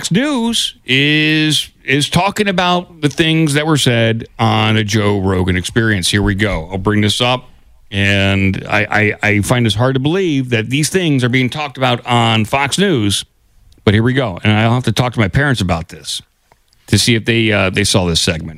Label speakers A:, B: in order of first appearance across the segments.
A: Fox News is talking about the things that were said on a Joe Rogan Experience. Here we go. I'll bring this up, and I find this hard to believe that these things are being talked about on Fox News. But here we go, and I'll have to talk to my parents about this to see if they saw this segment.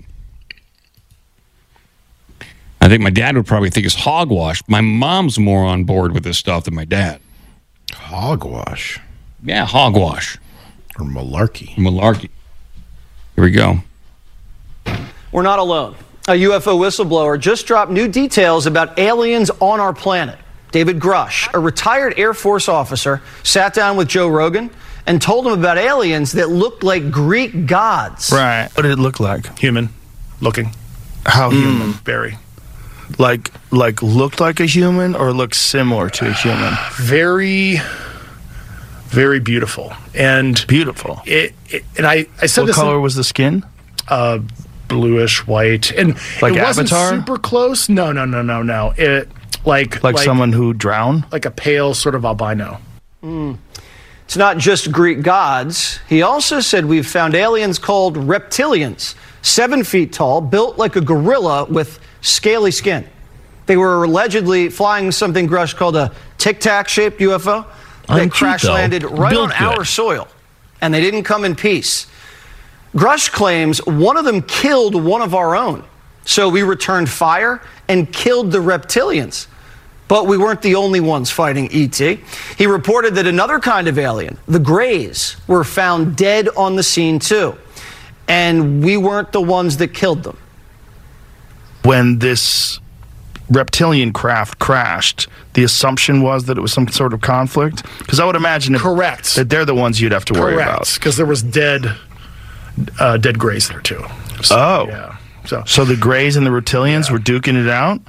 A: I think my dad would probably think it's hogwash. My mom's more on board with this stuff than my dad.
B: Hogwash?
A: Yeah, hogwash.
B: Or malarkey.
A: Malarkey. Here we go.
C: We're not alone. A UFO whistleblower just dropped new details about aliens on our planet. David Grush, a retired Air Force officer, sat down with Joe Rogan and told him about aliens that looked like Greek gods.
D: Right. What did it look like?
E: Human looking.
D: How human?
E: Very.
D: Like looked like a human or looked similar to a human?
E: Very, very beautiful. And
D: beautiful.
E: I said
D: what
E: this.
D: What color was the skin?
E: Bluish white. And
D: like
E: it wasn't
D: Avatar?
E: super close. No. It like
D: someone who drowned?
E: Like a pale sort of albino.
C: It's not just Greek gods. He also said we've found aliens called reptilians, 7 feet tall, built like a gorilla with scaly skin. They were allegedly flying something Grush called a tic-tac shaped UFO that crash landed right on our soil, and they didn't come in peace. Grush claims one of them killed one of our own, so we returned fire and killed the reptilians. But we weren't the only ones fighting E.T. He reported that another kind of alien, the Greys, were found dead on the scene too, and we weren't the ones that killed them.
D: When this reptilian craft crashed, the assumption was that it was some sort of conflict? Because I would imagine that they're the ones you'd have to worry about.
E: Because there was dead Greys there too. So, yeah.
D: So the Greys and the reptilians were duking it out?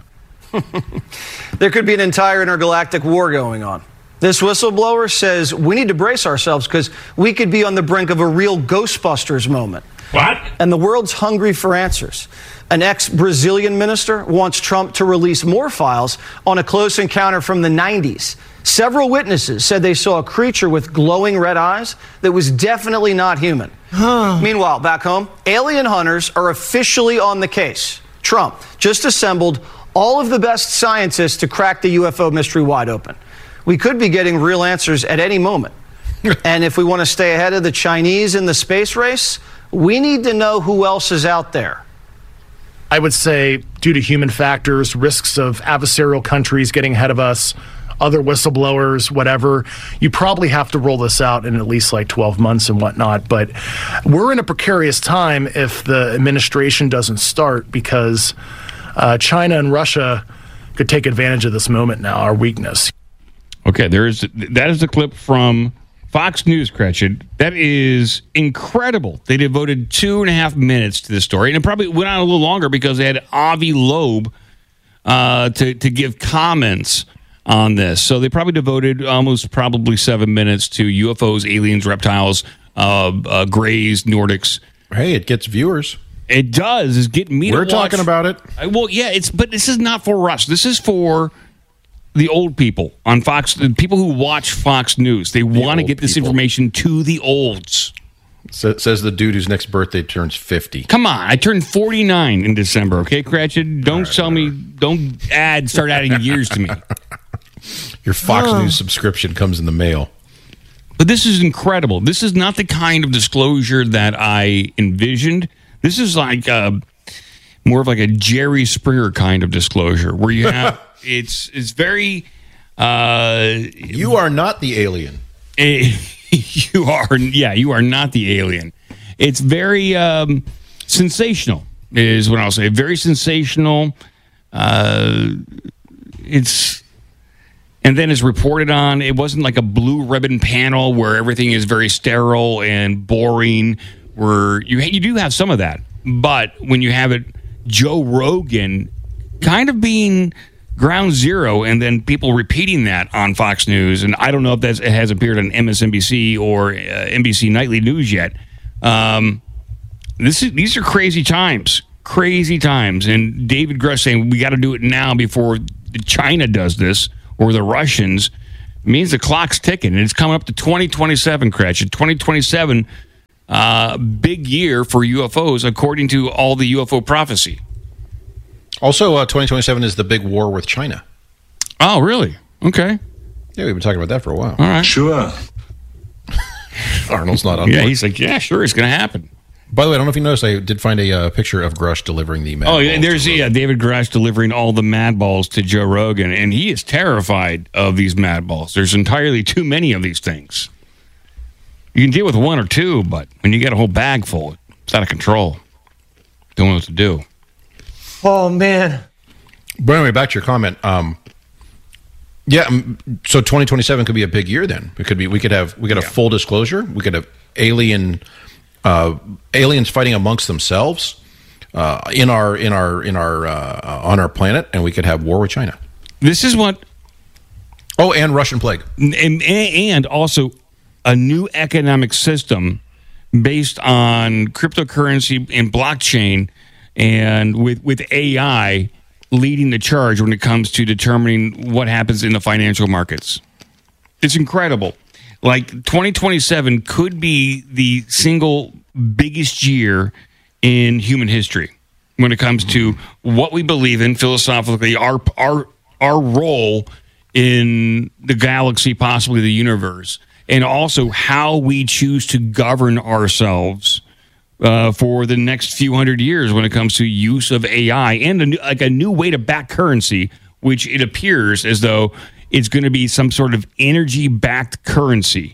C: There could be an entire intergalactic war going on. This whistleblower says we need to brace ourselves because we could be on the brink of a real Ghostbusters moment.
A: What?
C: And the world's hungry for answers. An ex-Brazilian minister wants Trump to release more files on a close encounter from the 90s. Several witnesses said they saw a creature with glowing red eyes that was definitely not human. Meanwhile, back home, alien hunters are officially on the case. Trump just assembled all of the best scientists to crack the UFO mystery wide open. We could be getting real answers at any moment. And if we want to stay ahead of the Chinese in the space race, we need to know who else is out there.
E: I would say due to human factors, risks of adversarial countries getting ahead of us, other whistleblowers, whatever, you probably have to roll this out in at least like 12 months and whatnot. But we're in a precarious time if the administration doesn't start because China and Russia could take advantage of this moment now, our weakness.
A: Okay, that is a clip from Fox News, Gretchen. That is incredible. They devoted 2.5 minutes to this story, and it probably went on a little longer because they had Avi Loeb to give comments on this. So they probably devoted probably 7 minutes to UFOs, aliens, reptiles, Greys, Nordics.
B: Hey, it gets viewers.
A: It does. It's getting me to watch.
B: We're talking about it.
A: Well, yeah, but this is not for us. This is for the old people on Fox, the people who watch Fox News. They want to get this information to the olds.
B: Says the dude whose next birthday turns 50.
A: Come on, I turned 49 in December, okay, Cratchit? Don't start adding years to me.
B: Your Fox News subscription comes in the mail.
A: But this is incredible. This is not the kind of disclosure that I envisioned. This is like more of like a Jerry Springer kind of disclosure where you have it's very
B: you are not the alien.
A: You are not the alien. It's very sensational is what I'll say. Very sensational. And then it's reported on. It wasn't like a blue ribbon panel where everything is very sterile and boring. Where you do have some of that, but when you have it, Joe Rogan kind of being ground zero, and then people repeating that on Fox News, and I don't know if it has appeared on MSNBC or NBC Nightly News yet. These are crazy times, and David Grush saying we got to do it now before China does this or the Russians means the clock's ticking, and it's coming up to 2027, Cratchit. 2027. big year for UFOs, according to all the UFO prophecy.
B: Also, 2027 is the big war with China.
A: Oh, really? Okay.
B: Yeah, we've been talking about that for a while.
A: All right.
F: Sure.
B: Arnold's not on
A: Yeah,
B: board.
A: he's like, yeah, sure, it's going to happen.
B: By the way, I don't know if you noticed, I did find a picture of Grush delivering the Mad
A: Oh, yeah,
B: Balls
A: there's
B: to Rogan.
A: David Grush delivering all the Mad Balls to Joe Rogan, and he is terrified of these Mad Balls. There's entirely too many of these things. You can deal with one or two, but when you get a whole bag full, it's out of control. Don't know what to do.
C: Oh, man.
B: But anyway, back to your comment. So 2027 could be a big year. Then we could have full disclosure. We could have aliens fighting amongst themselves on our planet, and we could have war with China.
A: This is what,
B: and Russian plague,
A: and also a new economic system based on cryptocurrency and blockchain, and with AI leading the charge when it comes to determining what happens in the financial markets. It's incredible. Like 2027 could be the single biggest year in human history when it comes to what we believe in philosophically, our role in the galaxy, possibly the universe, and also how we choose to govern ourselves for the next few hundred years when it comes to use of AI and a new way to back currency, which it appears as though it's going to be some sort of energy-backed currency.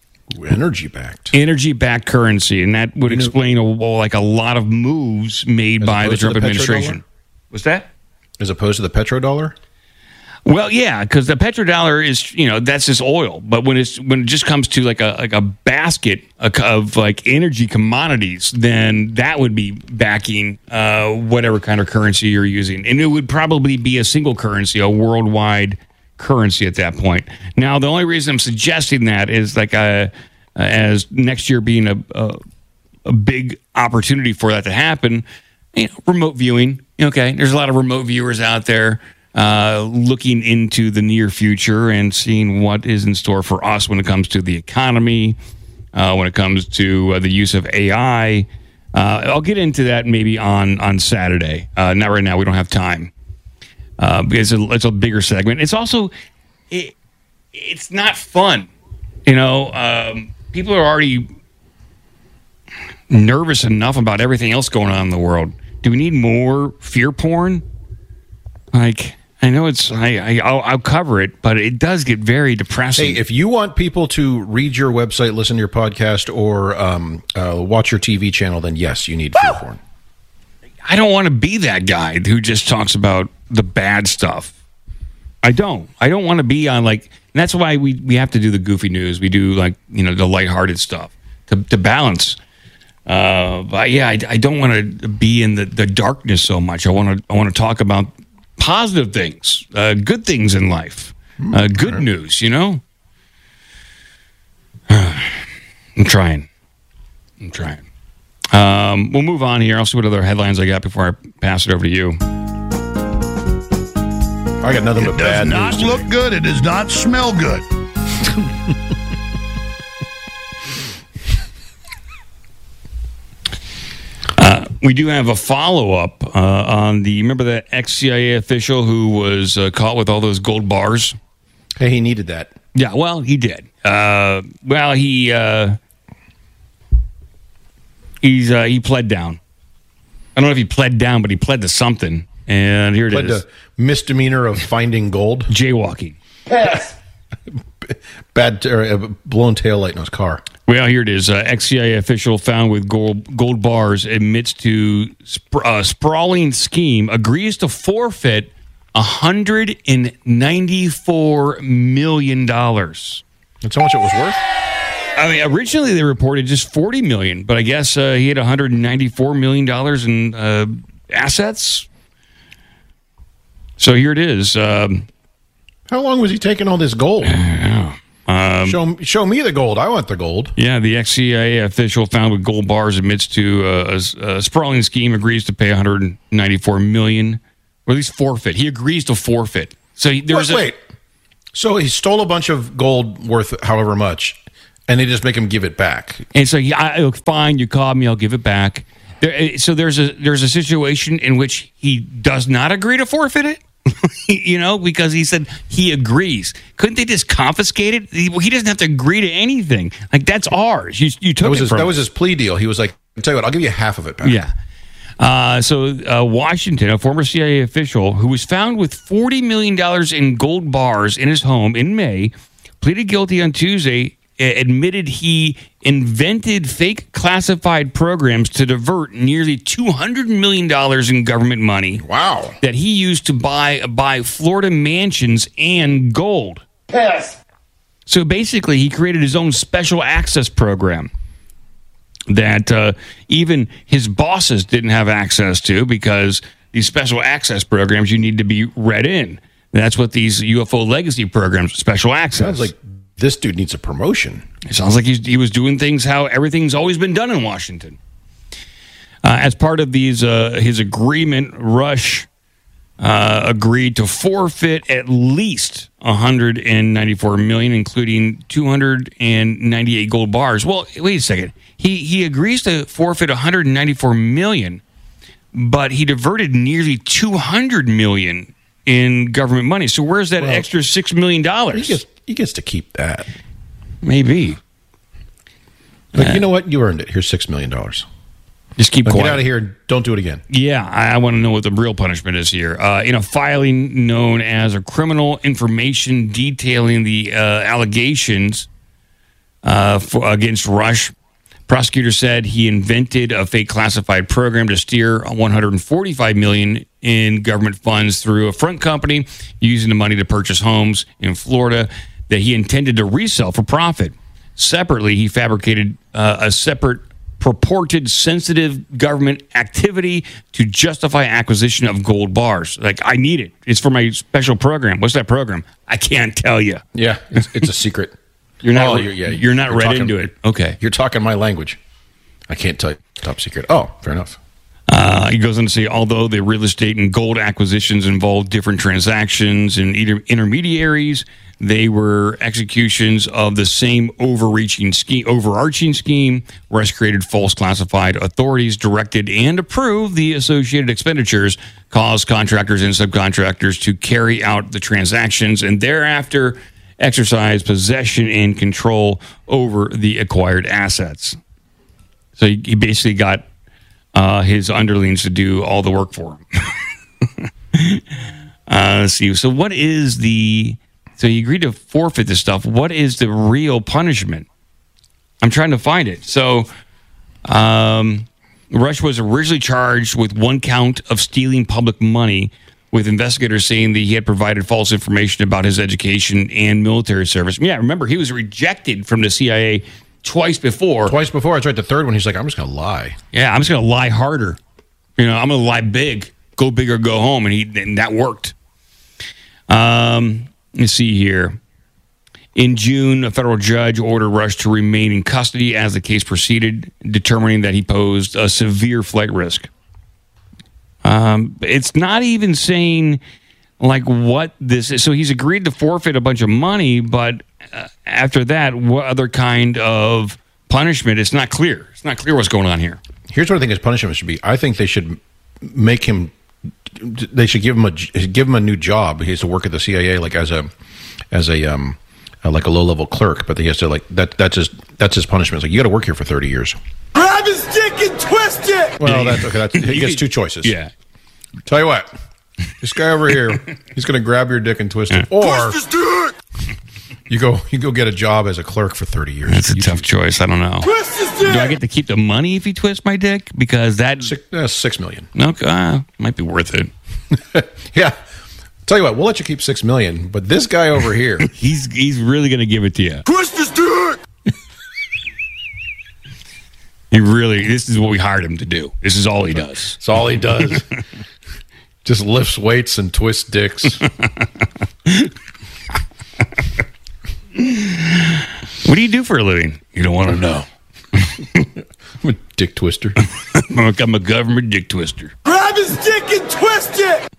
A: Energy-backed currency, and that would explain a lot of moves made by the Trump administration. What's that?
B: As opposed to the petrodollar?
A: Well, yeah, because the petrodollar is, that's just oil. But when it just comes to like a basket of like energy commodities, then that would be backing whatever kind of currency you're using, and it would probably be a single currency, a worldwide currency at that point. Now, the only reason I'm suggesting that is like as next year being a big opportunity for that to happen. Remote viewing. Okay, there's a lot of remote viewers out there. Looking into the near future and seeing what is in store for us when it comes to the economy, when it comes to the use of AI. I'll get into that maybe on Saturday. Not right now. We don't have time because it's a bigger segment. It's also it's not fun. People are already nervous enough about everything else going on in the world. Do we need more fear porn? Like, I know I'll cover it, but it does get very depressing.
B: Hey, if you want people to read your website, listen to your podcast, or watch your TV channel, then yes, you need fear porn.
A: I don't want to be that guy who just talks about the bad stuff. I don't want to be on and that's why we have to do the goofy news. We do the lighthearted stuff to balance. But yeah, I don't want to be in the darkness so much. I want to talk about positive things, good things in life, good news, I'm trying. We'll move on here. I'll see what other headlines I got before I pass it over to you.
B: I got nothing but bad news.
F: It does not look good. It does not smell good.
A: We do have a follow-up on remember that ex-CIA official who was caught with all those gold bars?
B: Hey, he needed that.
A: Yeah, well, he did. He pled down. I don't know if he pled down, but he pled to something. And here it is.
B: Pled to misdemeanor of finding gold.
A: Jaywalking.
B: Bad blown taillight in his car.
A: Well, here it is. Ex-CIA official found with gold bars admits to sprawling scheme, agrees to forfeit $194 million.
B: That's how much it was worth?
A: I mean, originally they reported just $40 million, but I guess he had $194 million in assets. So here it is.
B: How long was he taking all this gold? Show me the gold. I want the gold.
A: Yeah, the ex-CIA official found with gold bars admits to a sprawling scheme, agrees to pay $194 million, or at least forfeit. He agrees to forfeit. So
B: wait. So he stole a bunch of gold worth however much, And they just make him give it back.
A: And so, fine, you called me, I'll give it back. So there's a situation in which he does not agree to forfeit it, because he said he agrees. Couldn't they just confiscate it? He doesn't have to agree to anything. Like, that's ours. You took it from
B: That was his plea deal. He was like, I'll tell you what, I'll give you half of it back.
A: Yeah. So Washington, a former CIA official who was found with $40 million in gold bars in his home in May, pleaded guilty on Tuesday, admitted he invented fake classified programs to divert nearly $200 million in government money.
B: Wow.
A: That he used to buy Florida mansions and gold.
G: Yes.
A: So basically, he created his own special access program that even his bosses didn't have access to, because these special access programs, you need to be read in. That's what these UFO legacy programs, special access.
B: Sounds like this dude needs a promotion.
A: It sounds like he was doing things how everything's always been done in Washington. As part of his agreement, Rush agreed to forfeit at least $194 million, including 298 gold bars. Well, wait a second. He agrees to forfeit $194 million, but he diverted nearly $200 million in government money. So where's that extra $6 million?
B: He gets to keep that.
A: Maybe.
B: But you know what? You earned it. Here's $6 million.
A: Just keep quiet.
B: Get out of here and don't do it again.
A: Yeah, I want to know what the real punishment is here. In a filing known as a criminal information detailing the allegations against Rush, prosecutors said he invented a fake classified program to steer $145 million in government funds through a front company, using the money to purchase homes in Florida that he intended to resell for profit. Separately, he fabricated a separate purported sensitive government activity to justify acquisition of gold bars. Like, I need it. It's for my special program. What's that program? I can't tell you.
B: Yeah, it's a secret.
A: You're not read into it. Okay.
B: You're talking my language. I can't tell you. Top secret. Oh, fair enough.
A: He goes on to say, although the real estate and gold acquisitions involved different transactions and intermediaries, they were executions of the same overarching scheme. Rush created false classified authorities, directed and approved the associated expenditures, caused contractors and subcontractors to carry out the transactions, and thereafter exercise possession and control over the acquired assets. So he basically got his underlings to do all the work for him. Let's see. So what is so he agreed to forfeit this stuff. What is the real punishment? I'm trying to find it. So Rush was originally charged with one count of stealing public money, with investigators saying that he had provided false information about his education and military service. Yeah, remember, he was rejected from the CIA twice before.
B: That's right. The third one, he's like, I'm just going to lie.
A: Yeah, I'm just going to lie harder. I'm going to lie big. Go big or go home. And that worked. Let's see here. In June, a federal judge ordered Rush to remain in custody as the case proceeded, determining that he posed a severe flight risk. It's not even saying like what this is. So he's agreed to forfeit a bunch of money, but after that, what other kind of punishment? It's not clear. It's not clear what's going on here.
B: Here's what I think his punishment should be. I think they should make him. They should give him a new job. He has to work at the CIA like as a like a low level clerk, but he has to that's his punishment. It's like, you got to work here for 30 years.
G: Grab his dick and twist it.
B: Well, that's okay. He gets two choices.
A: Yeah.
B: Tell you what, this guy over here, he's going to grab your dick and twist it, or
G: Twist his dick.
B: you go get a job as a clerk for 30 years.
A: That's a tough choice. I don't know.
G: Twist his dick.
A: Do I get to keep the money if he twists my dick? Because that
B: $6 million.
A: Okay, might be worth it.
B: Yeah. Tell you what, we'll let you keep $6 million, but this guy over here,
A: he's really going to give it to you.
G: Twist his dick.
A: This is what we hired him to do. This is all he does.
B: that's all he does. Just lifts weights and twists dicks.
A: What do you do for a living? You don't want to know.
B: I'm a dick twister.
A: I'm a government dick twister.
G: Grab his dick and twist it.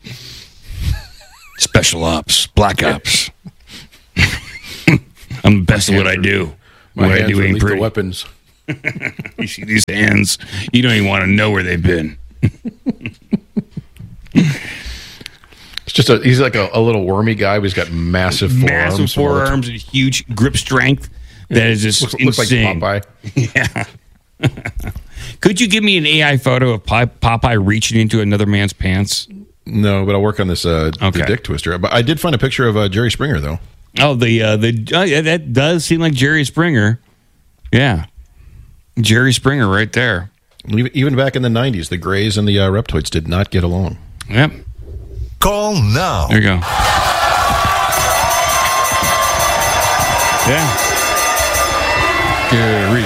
A: Special ops, black ops. I'm the best at what I do.
B: My
A: What I
B: hands
A: do
B: are
A: ain't
B: lethal
A: pretty.
B: weapons.
A: You see these hands, you don't even want to know where they've been.
B: It's just he's like a little wormy guy, but he's got massive forearms.
A: Massive forearms and huge grip strength. That is just
B: looks like
A: insane.
B: Popeye.
A: Yeah. Could you give me an AI photo of Popeye reaching into another man's pants?
B: No, but I'll work on this the dick twister. But I did find a picture of Jerry Springer, though.
A: Oh, yeah, that does seem like Jerry Springer. Yeah. Jerry Springer right there.
B: Even back in the 90s, the Greys and the Reptoids did not get along.
A: Yep.
H: Call now.
A: There you go. Yeah. Jerry.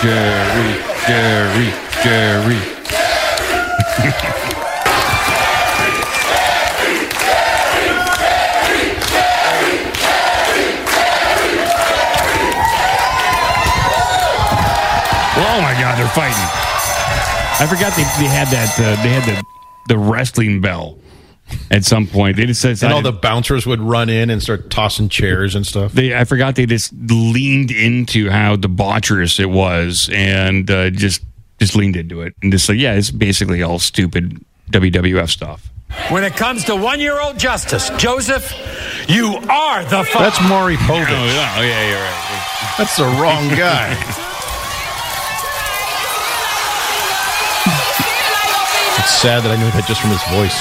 A: Oh my God, they're fighting. I forgot they had that. They had the wrestling bell at some point. They just said,
B: and all the bouncers would run in and start tossing chairs and stuff.
A: I forgot they just leaned into how debaucherous it was, and just leaned into it, and just like, yeah, it's basically all stupid WWF stuff.
I: When it comes to 1-year-old Justice, Joseph, you are the father.
B: That's Maury Povich.
A: Oh yeah, you're right.
B: That's the wrong guy. It's sad that I knew that just from his voice.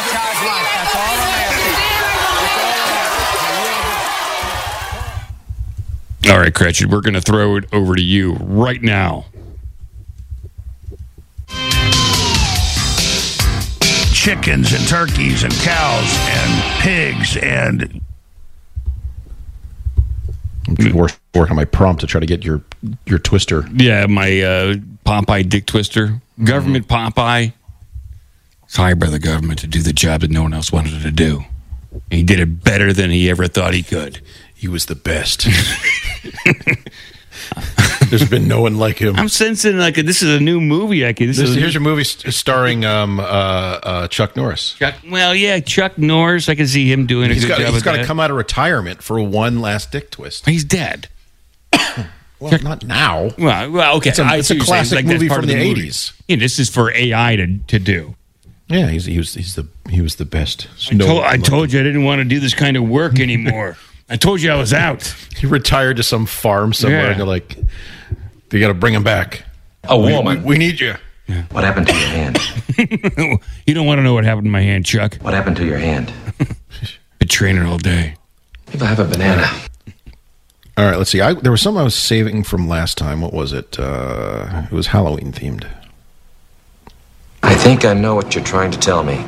A: All right, Cratchit, we're going to throw it over to you right now.
F: Chickens and turkeys and cows and pigs and...
B: I'm work on my prompt to try to get your twister.
A: Yeah, my Popeye dick twister. Government Popeye. It's hired by the government to do the job that no one else wanted to do. And he did it better than he ever thought he could.
B: He was the best. There's been no one like him.
A: I'm sensing like this is a new movie.
B: Here's your movie starring Chuck Norris.
A: Chuck Norris. I can see him doing a good job.
B: He's got to come out of retirement for one last dick twist.
A: He's dead.
B: Well, not now.
A: Well, okay.
B: It's a classic movie from the 80s.
A: Yeah, this is for AI to do.
B: Yeah, he was the best.
A: I told you I didn't want to do this kind of work anymore. I told you I was out.
B: He retired to some farm somewhere, and they're like, they got to bring him back.
J: A woman.
B: We need you.
J: Yeah. What happened to your hand?
A: You don't want to know what happened to my hand, Chuck.
J: What happened to your hand?
A: Been training all day.
J: If I have a banana.
B: All right, let's see. There was something I was saving from last time. What was it? It was Halloween themed.
J: I think I know what you're trying to tell me.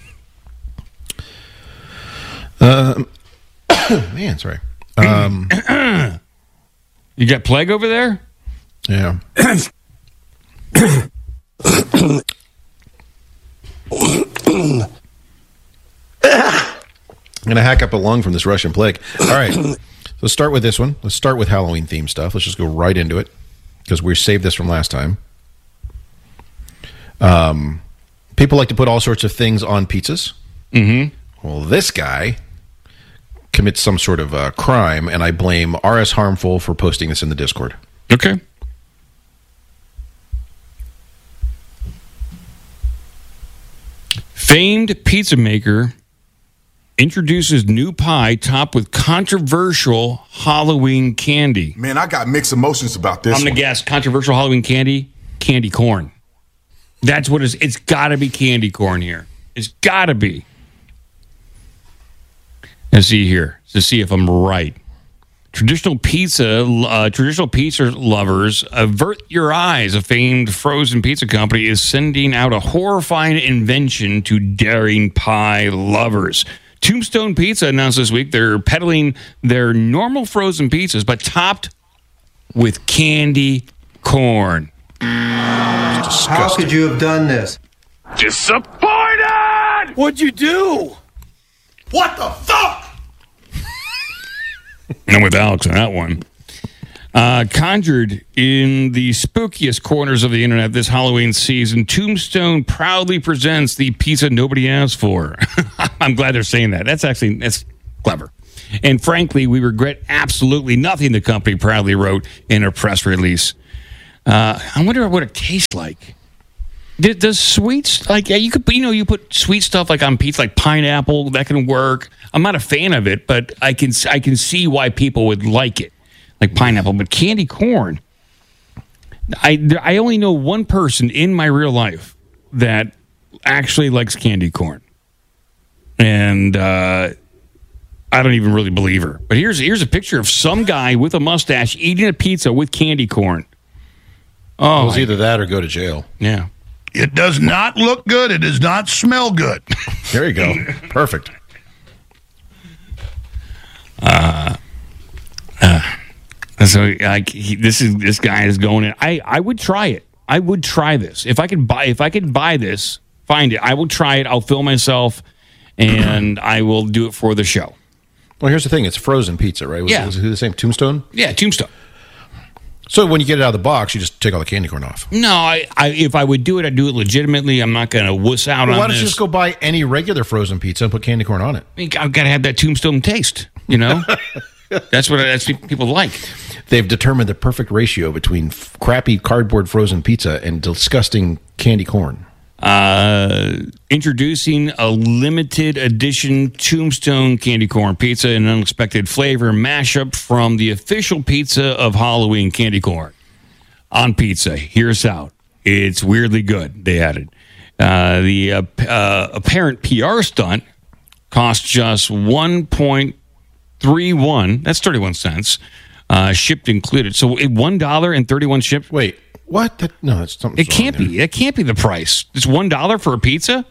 B: Man, sorry.
A: You got plague over there?
B: Yeah. I'm going to hack up a lung from this Russian plague. All right. Let's start with this one. Let's start with Halloween theme stuff. Let's just go right into it because we saved this from last time. People like to put all sorts of things on pizzas.
A: Mm-hmm.
B: Well, this guy commits some sort of crime, and I blame RS Harmful for posting this in the Discord.
A: Okay. Famed pizza maker introduces new pie topped with controversial Halloween candy.
K: Man, I got mixed emotions about this.
A: I'm going to guess controversial Halloween candy corn. That's what it's got to be candy corn here. It's got to be. Let's see here to see if I'm right. Traditional pizza lovers, avert your eyes. A famed frozen pizza company is sending out a horrifying invention to daring pie lovers. Tombstone Pizza announced this week they're peddling their normal frozen pizzas, but topped with candy corn.
L: How could you have done this?
G: Disappointed! What'd you do? What the fuck?
A: I'm with Alex on that one. Conjured in the spookiest corners of the internet this Halloween season, Tombstone proudly presents the pizza nobody asked for. I'm glad they're saying that. That's clever. And frankly, we regret absolutely nothing, the company proudly wrote in a press release. I wonder what it tastes like. Does sweets, like, you could, you put sweet stuff like on pizza, like pineapple, that can work. I'm not a fan of it, but I can see why people would like it, like pineapple. But candy corn, I only know one person in my real life that actually likes candy corn, and I don't even really believe her. But here's a picture of some guy with a mustache eating a pizza with candy corn. Oh,
B: it was either that or go to jail.
A: Yeah.
F: It does not look good. It does not smell good.
B: There you go. Perfect.
A: So this guy is going in. I would try it. I would try this if I could buy this. Find it. I will try it. I'll film myself, and I will do it for the show.
B: Well, here's the thing. It's frozen pizza, right? Was it the same? Tombstone?
A: Yeah, Tombstone.
B: So when you get it out of the box, you just take all the candy corn off.
A: No, if I would do it, I'd do it legitimately. I'm not going to wuss out on this.
B: Why don't you just go buy any regular frozen pizza and put candy corn on it?
A: I've got to have that Tombstone taste, That's what people like.
B: They've determined the perfect ratio between crappy cardboard frozen pizza and disgusting candy corn.
A: Introducing a limited edition Tombstone candy corn pizza, an unexpected flavor mashup from the official pizza of Halloween candy corn on pizza. Here's out. It's weirdly good, they added. The apparent PR stunt cost just $1.31. That's 31 cents. Shipped included. So $1.31 shipped.
B: Wait. What? That's something.
A: It can't be. It can't be the price. It's $1 for a pizza.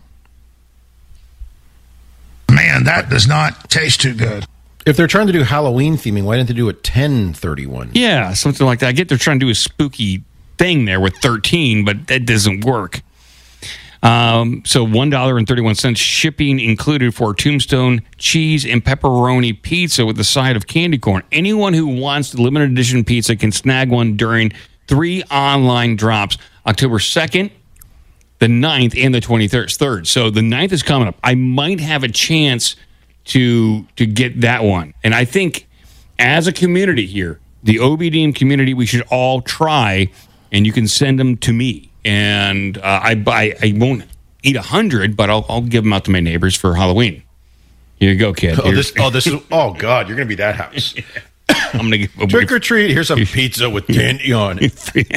F: Man, that does not taste too good.
B: If they're trying to do Halloween theming, why didn't they do it $10.31?
A: Yeah, something like that. I get they're trying to do a spooky thing there with 13, but that doesn't work. So $1.31 shipping included for Tombstone cheese and pepperoni pizza with the side of candy corn. Anyone who wants the limited edition pizza can snag one during 3 online drops, October 2nd, the 9th, and the 23rd. So the 9th is coming up. I might have a chance to get that one. And I think as a community here, the OBDM community, we should all try, and you can send them to me. And I won't eat 100, but I'll give them out to my neighbors for Halloween. Here you go, kid.
B: This is. Oh God, you're gonna be that house.
A: I'm gonna give
B: trick or treat. Here's some pizza with candy on it.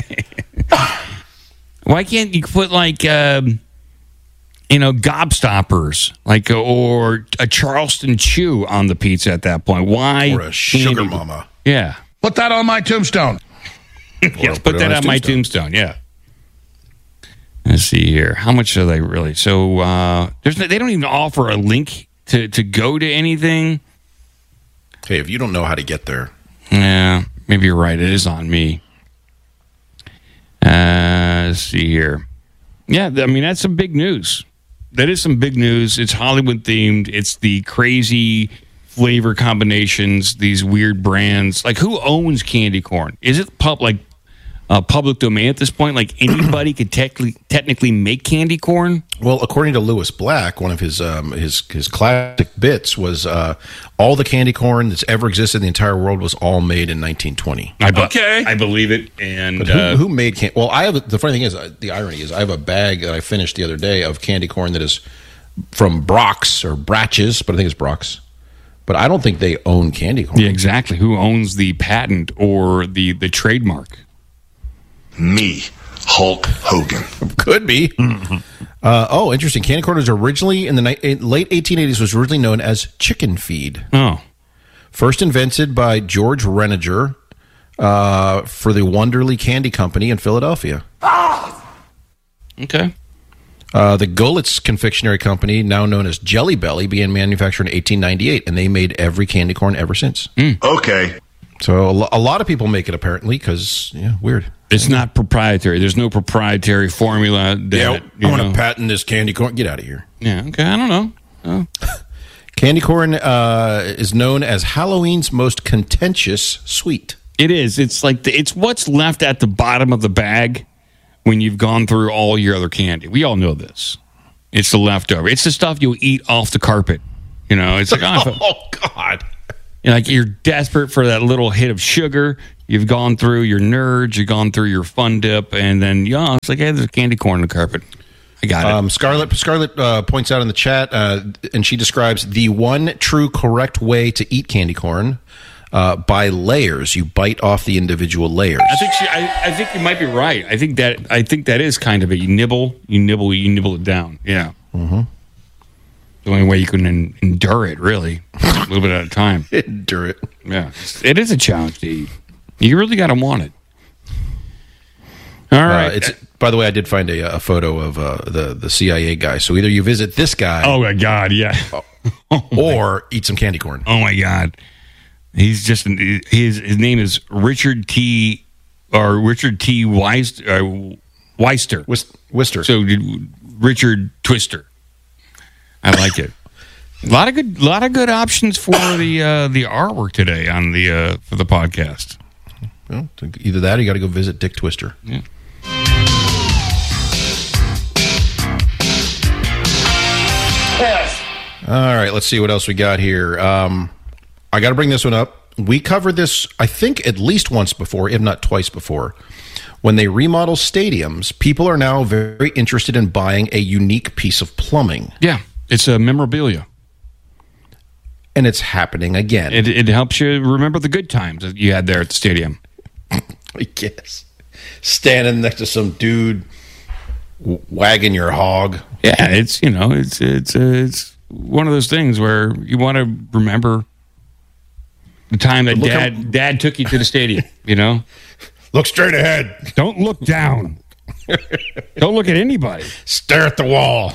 A: Why can't you put like gobstoppers, like or a Charleston Chew on the pizza at that point? Why?
B: Or a sugar mama?
A: Yeah,
F: put that on my tombstone.
A: Yes, put that on my tombstone. Yeah. Let's see here. How much are they really? So they don't even offer a link to go to anything.
B: Hey, if you don't know how to get there.
A: Yeah, maybe you're right. It is on me. Let's see here. Yeah, I mean, that's some big news. That is some big news. It's Hollywood themed. It's the crazy flavor combinations, these weird brands. Like, who owns candy corn? Is it public domain at this point? Like, anybody could technically make candy corn?
B: Well, according to Lewis Black, one of his classic bits was all the candy corn that's ever existed in the entire world was all made in 1920.
A: I believe it. And
B: but who made candy? Well, the funny thing is, the irony is, I have a bag that I finished the other day of candy corn that is from Brock's or Bratches, but I think it's Brock's. But I don't think they own candy corn.
A: Yeah, exactly. Who owns the patent or the trademark?
K: Me, Hulk Hogan.
B: Could be. Mm-hmm. Interesting. Candy corn was originally in the late 1880s was originally known as chicken feed.
A: Oh,
B: first invented by George Renninger for the Wonderly Candy Company in Philadelphia.
A: Okay.
B: The Gulitz Confectionery Company, now known as Jelly Belly, began manufacturing in 1898, and they made every candy corn ever since.
K: Okay.
B: So a lot of people make it, apparently, because, weird.
A: It's not proprietary. There's no proprietary formula.
B: I want to patent this candy corn. Get out of here.
A: Yeah, okay, I don't know. Oh.
B: Candy corn is known as Halloween's most contentious sweet.
A: It is. It's like it's what's left at the bottom of the bag when you've gone through all your other candy. We all know this. It's the leftover. It's the stuff you'll eat off the carpet. It's like,
B: oh God.
A: Like you're desperate for that little hit of sugar. You've gone through your Nerds, you've gone through your Fun Dip, and then it's like, hey, there's candy corn on the carpet. I got it.
B: Scarlett points out in the chat, and she describes the one true correct way to eat candy corn by layers. You bite off the individual layers.
A: I think you might be right. I think that is kind of it. You nibble it down. Yeah.
B: Mm-hmm.
A: The only way you can endure it, really, a little bit at a time.
B: Endure it.
A: Yeah, it is a challenge to eat. You really got to want it. All right.
B: By the way, I did find a photo of the CIA guy. So either you visit this guy.
A: Oh my God! Yeah.
B: Or eat some candy corn.
A: Oh my God! He's just his name is Richard T. Weister.
B: Wister.
A: So Richard Twister. I like it. A lot of good options for the artwork today on the for the podcast.
B: Well, either that or you got to go visit Dick Twister.
A: Yeah.
G: Yes.
B: All right, let's see what else we got here. I got to bring this one up. We covered this, I think, at least once before, if not twice before. When they remodel stadiums, people are now very interested in buying a unique piece of plumbing.
A: Yeah, it's a memorabilia.
B: And it's happening again.
A: It helps you remember the good times that you had there at the stadium.
B: I guess. Standing next to some dude wagging your hog.
A: Yeah, it's one of those things where you want to remember the time that dad took you to the stadium,
B: Look straight ahead.
A: Don't look down. Don't look at anybody.
B: Stare at the wall.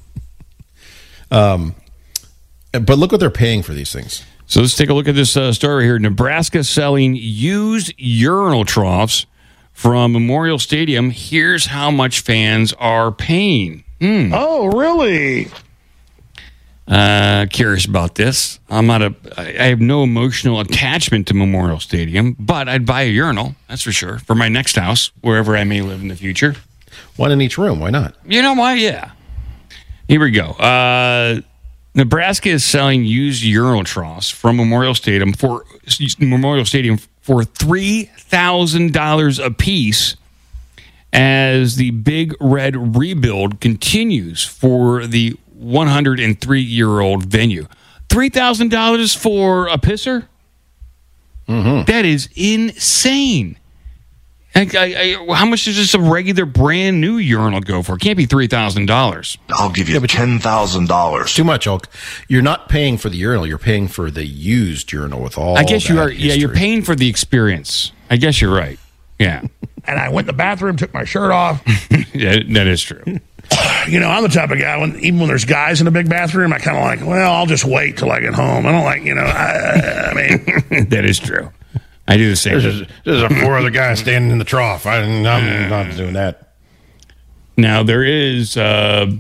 B: But look what they're paying for these things.
A: So let's take a look at this story here. Nebraska selling used urinal troughs from Memorial Stadium. Here's how much fans are paying.
F: Oh, really?
A: Curious about this. I have no emotional attachment to Memorial Stadium, but I'd buy a urinal, that's for sure, for my next house, wherever I may live in the future.
B: One in each room. Why not?
A: You know why? Yeah. Here we go. Nebraska is selling used urinal troughs from Memorial Stadium for $3,000 a piece as the Big Red rebuild continues for the 103-year-old venue. $3,000 for a pisser?
B: Mm-hmm.
A: That is insane. How much does just a regular brand new urinal go for? It can't be $3,000.
K: I'll give you $10,000.
B: Too much, Hulk. You're not paying for the urinal. You're paying for the used urinal with all.
A: I guess you are.
B: history.
A: Yeah, you're paying for the experience. I guess you're right. Yeah.
F: And I went in the bathroom, took my shirt off.
A: Yeah, that is true.
F: I'm the type of guy, even when there's guys in a big bathroom, I kind of like, well, I'll just wait till I get home. I don't like, I mean.
A: That is true. I do the same.
B: There's four other guys standing in the trough. I'm not doing that.
A: Now, there is I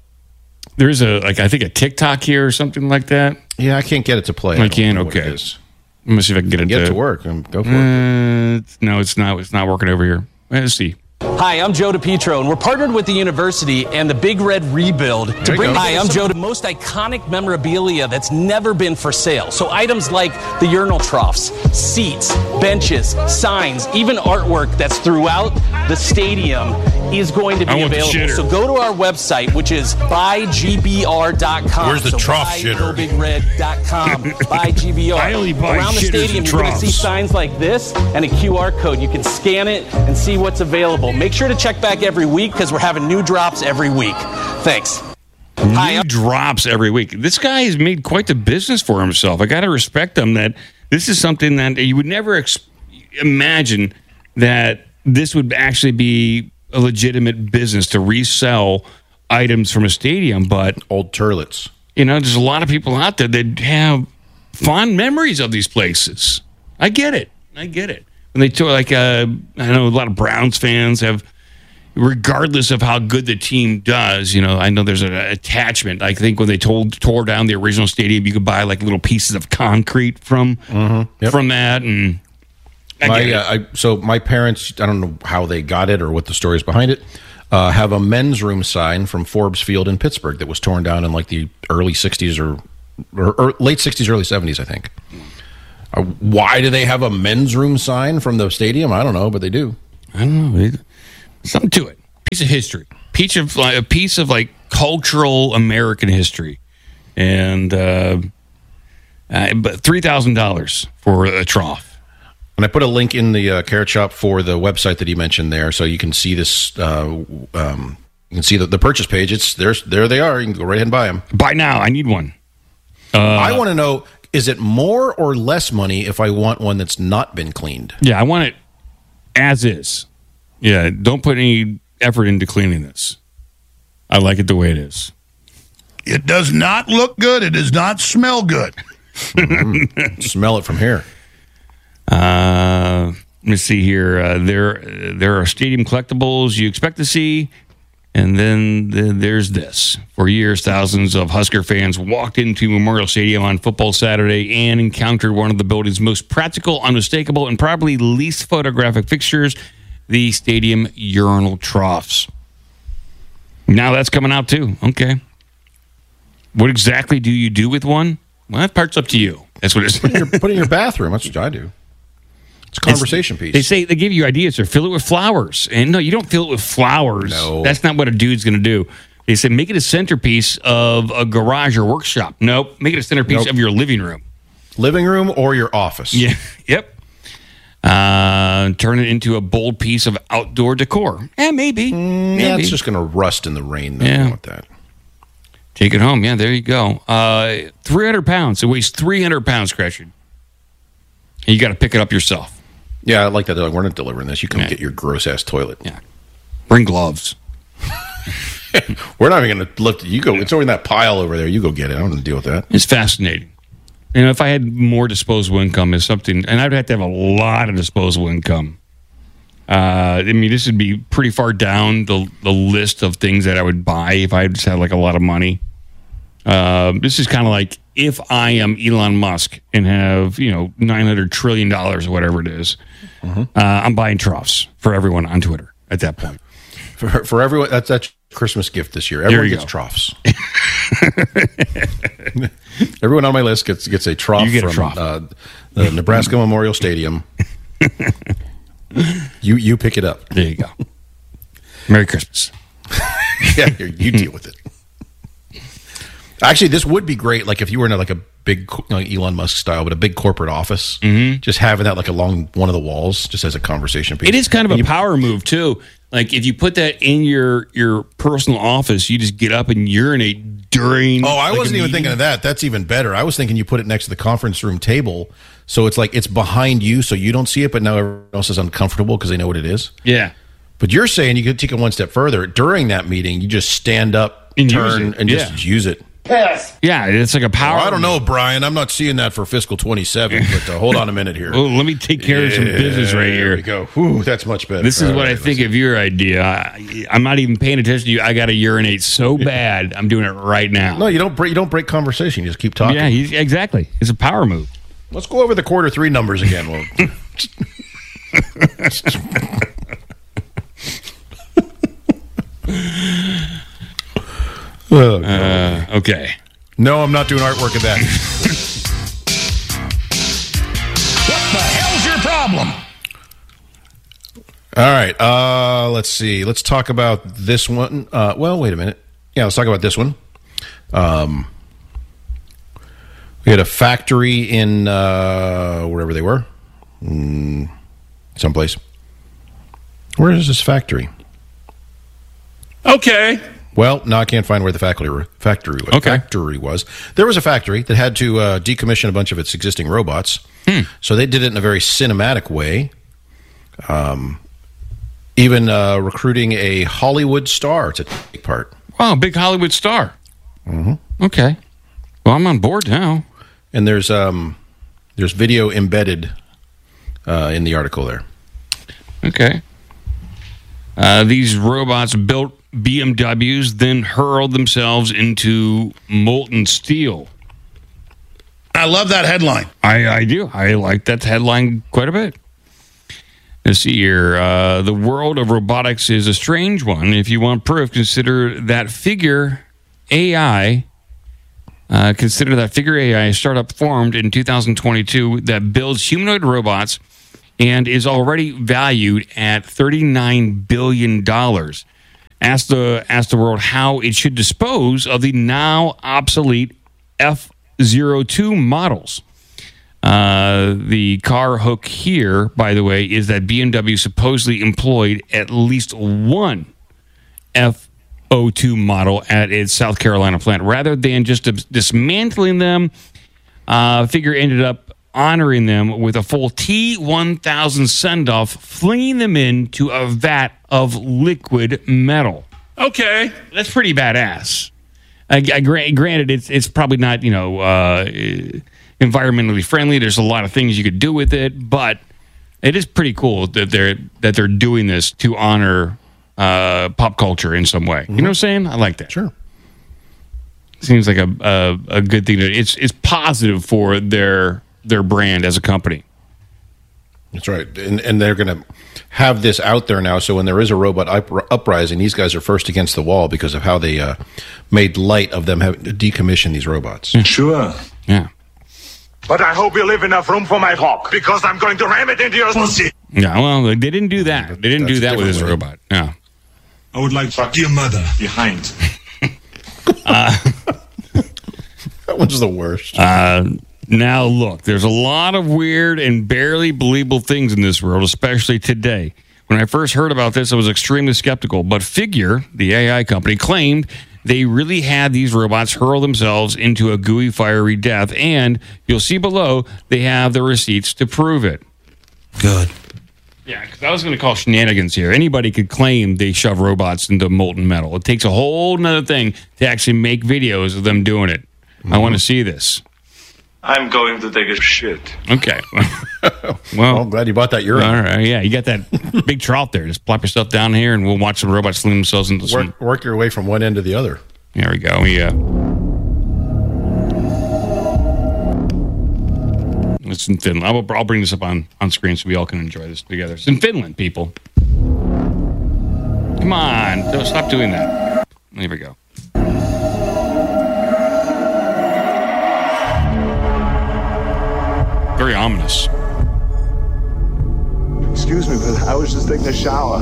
A: think a TikTok here or something like that.
B: Yeah, I can't get it to play.
A: I can't? Okay. I'm going to see if I can get it
B: to work. Go for it.
A: No, it's not. It's not working over here. Let's see.
M: Hi, I'm Joe DePietro, and we're partnered with the university and the Big Red Rebuild to bring I'm Joe, the most iconic memorabilia that's never been for sale. So items like the urinal troughs, seats, benches, signs, even artwork that's throughout the stadium is going to be available. So go to our website, which is buygbr.com.
B: Where's the trough shitter?
M: BigRed.com. BuyGBR.
A: I only buy
M: around the stadium, you're going to see signs like this and a QR code. You can scan it and see what's available. Make sure to check back every week because we're having new drops every week. Thanks.
A: New drops every week. This guy has made quite the business for himself. I got to respect him that this is something that you would never imagine that this would actually be a legitimate business to resell items from a stadium. But
B: old turlets.
A: There's a lot of people out there that have fond memories of these places. I get it. And they took I know a lot of Browns fans have, regardless of how good the team does, I know there's an attachment. I think when they tore down the original stadium, you could buy like little pieces of concrete from that. And
B: so my parents, I don't know how they got it or what the story is behind it, have a men's room sign from Forbes Field in Pittsburgh that was torn down in like the early 60s or late 60s, early 70s, I think. Why do they have a men's room sign from the stadium? I don't know, but they do.
A: I don't know. Something to it. Piece of history. A piece of like cultural American history. And but $3,000 for a trough.
B: And I put a link in the Carrot Shop for the website that he mentioned there, so you can see this. You can see the purchase page. It's there. They are. You can go right ahead and buy them.
A: Buy now. I need one.
B: I want to know: is it more or less money if I want one that's not been cleaned?
A: Yeah, I want it as is. Yeah, don't put any effort into cleaning this. I like it the way it is.
F: It does not look good. It does not smell good.
B: Smell it from here.
A: Let me see here. There are stadium collectibles you expect to see, and then there's this. For years, thousands of Husker fans walked into Memorial Stadium on Football Saturday and encountered one of the building's most practical, unmistakable, and probably least photographic fixtures, the stadium urinal troughs. Now that's coming out too. Okay. What exactly do you do with one? Well, that part's up to you. That's what it's.
B: Put it in your bathroom. That's what I do. It's a conversation piece.
A: They say they give you ideas or fill it with flowers. And no, you don't fill it with flowers.
B: No.
A: That's not what a dude's going to do. They said make it a centerpiece of a garage or workshop. Nope. Make it a centerpiece of your living room.
B: Living room or your office.
A: Yeah. Yep. Turn it into a bold piece of outdoor decor. Maybe.
B: Yeah, it's just going to rust in the rain. Though. I don't want that.
A: Take it home. Yeah, there you go. 300 pounds. It weighs 300 pounds, Crasher. And you got to pick it up yourself.
B: Yeah, I like that. We're not delivering this. You come get your gross-ass toilet.
A: Yeah. Bring gloves.
B: We're not even going to lift it. You go. It's over in that pile over there. You go get it. I don't want to deal with that.
A: It's fascinating. You know, if I had more disposable income is something, and I'd have to have a lot of disposable income. I mean, this would be pretty far down the list of things that I would buy if I just had like a lot of money. This is kind of like if I am Elon Musk and have, $900 trillion or whatever it is, I'm buying troughs for everyone on Twitter at that point.
B: For everyone, that's Christmas gift this year. Everyone gets troughs. Everyone on my list gets a trough from the Nebraska Memorial Stadium. You pick it up.
A: There you go. Merry Christmas.
B: Yeah, you deal with it. Actually, this would be great. Like if you were in a big Elon Musk style, but a big corporate office, just having that like along one of the walls, just as a conversation piece.
A: It is kind of a power move too. Like if you put that in your personal office, you just get up and urinate during.
B: Oh, I wasn't even thinking of that. That's even better. I was thinking you put it next to the conference room table, so it's like it's behind you, so you don't see it, but now everyone else is uncomfortable because they know what it is.
A: Yeah.
B: But you're saying you could take it one step further. During that meeting, you just stand up, and turn, and just use it.
A: Yes. Yeah, it's like a power.
B: Well, I don't know, Brian. I'm not seeing that for fiscal 27, but hold on a minute here.
A: Well, let me take care of some business right here.
B: There we go. Whew, that's much better.
A: This is what I think of your idea. I'm not even paying attention to you. I got to urinate so bad. I'm doing it right now.
B: No, you don't break conversation. You just keep talking.
A: Yeah, exactly. It's a power move.
B: Let's go over the quarter 3 numbers again.
A: Okay.
B: No, I'm not doing artwork of that.
F: What the hell's your problem?
B: All right. Let's see. Let's talk about this one. Well, wait a minute. Yeah, let's talk about this one. We had a factory in wherever they were. Someplace. Where is this factory?
F: Okay.
B: Well, no, I can't find where the factory was. There was a factory that had to decommission a bunch of its existing robots. So they did it in a very cinematic way. Even recruiting a Hollywood star to take part.
A: Wow, big Hollywood star.
B: Mm-hmm.
A: Okay. Well, I'm on board now.
B: And there's video embedded in the article there.
A: Okay. These robots built BMWs, then hurled themselves into molten steel.
F: I love that headline.
A: I do. I like that headline quite a bit. Let's see here. The world of robotics is a strange one. If you want proof, consider that figure AI Consider that Figure AI, a startup formed in 2022 that builds humanoid robots and is already valued at $39 billion. Asked the world how it should dispose of the now obsolete F-02 models. The car hook here, by the way, is that BMW supposedly employed at least one F-02 model at its South Carolina plant. Rather than just dismantling them, Figure ended up honoring them with a full T-1000 send-off, flinging them into a vat of liquid metal.
F: Okay.
A: That's pretty badass. Granted, it's probably not, environmentally friendly. There's a lot of things you could do with it, but it is pretty cool that they're doing this to honor pop culture in some way. You know what I'm saying? I like that.
B: Sure.
A: Seems like a good thing. It's positive for their brand as a company.
B: That's right. And they're going to have this out there now, so when there is a robot uprising, these guys are first against the wall because of how they made light of them having to decommission these robots.
K: Sure.
A: Yeah.
G: But I hope you leave enough room for my hawk, because I'm going to ram it into your pussy.
A: Yeah, well, they didn't do that. They didn't do that with this robot. No.
K: I would like to fuck your mother behind.
B: That one's the worst.
A: Now, look, there's a lot of weird and barely believable things in this world, especially today. When I first heard about this, I was extremely skeptical. But Figure, the AI company, claimed they really had these robots hurl themselves into a gooey, fiery death. And you'll see below, they have the receipts to prove it.
B: Good.
A: Yeah, because I was going to call shenanigans here. Anybody could claim they shove robots into molten metal. It takes a whole nother thing to actually make videos of them doing it. Mm-hmm. I want to see this.
K: I'm going to take a shit.
A: Okay.
B: Well, I'm glad you bought that urine.
A: All right, yeah, you got that big trough there. Just plop yourself down here, and we'll watch the robots sling themselves into some...
B: Work your way from one end to the other.
A: There we go. It's in Finland. I'll bring this up on screen so we all can enjoy this together. It's in Finland, people. Come on. Don't stop doing that. There we go. Very ominous.
G: Excuse me, but I was just taking a shower.